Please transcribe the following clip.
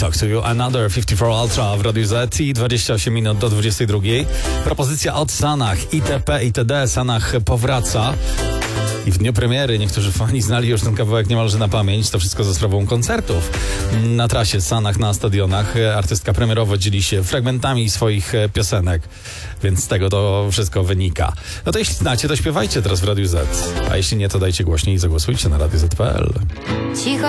Talk to You, Another 54 Ultra w Radiu Z i 28 minut do 22. Propozycja od Sanach, itp. itd. Sanach powraca. I w dniu premiery niektórzy fani znali już ten kawałek niemalże na pamięć. To wszystko za sprawą koncertów na trasie Sanach na stadionach. Artystka premierowo dzieli się fragmentami swoich piosenek, więc z tego to wszystko wynika. No to jeśli znacie, to śpiewajcie teraz w Radiu Z. A jeśli nie, to dajcie głośniej i zagłosujcie na Radio Z.pl. Cicho.